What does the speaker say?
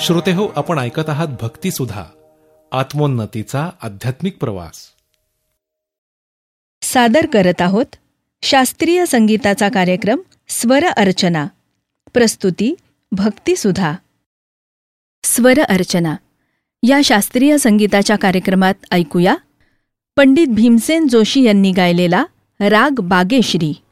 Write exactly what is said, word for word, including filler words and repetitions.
श्रोतेहो, आपण ऐकत आहात भक्तिसुधा, आत्मोन्नतीचा आध्यात्मिक प्रवास. सादर करत आहोत शास्त्रीय संगीताचा कार्यक्रम स्वर अर्चना. प्रस्तुती भक्तिसुधा. स्वर अर्चना या शास्त्रीय संगीताच्या कार्यक्रमात ऐकूया पंडित भीमसेन जोशी यांनी गायलेला राग बागेश्री.